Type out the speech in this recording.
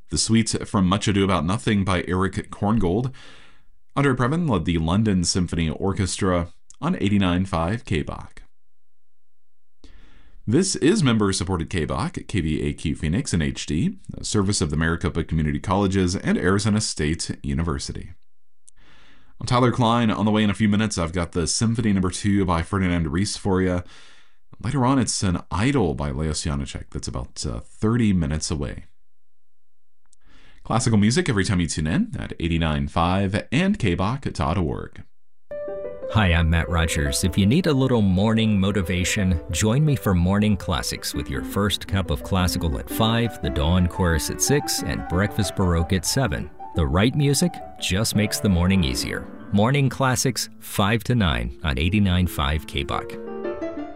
The suite from Much Ado About Nothing by Eric Korngold. Andre Previn led the London Symphony Orchestra on 89.5 KBach. This is member-supported KBach, KVAQ Phoenix in HD, a service of the Maricopa Community Colleges and Arizona State University. I'm Tyler Klein. On the way in a few minutes, I've got the Symphony No. 2 by Ferdinand Ries for you. Later on, it's an Idol by Leos Janáček that's about 30 minutes away. Classical music every time you tune in at 89.5 and kbach.org. Hi, I'm Matt Rogers. If you need a little morning motivation, join me for Morning Classics with your first cup of classical at 5, the Dawn Chorus at 6, and Breakfast Baroque at 7. The right music just makes the morning easier. Morning Classics, 5 to 9 on 89.5 KBach.